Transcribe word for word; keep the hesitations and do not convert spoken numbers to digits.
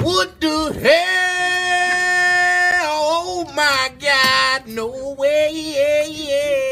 What the hell? Oh my God, no way. Yeah, yeah.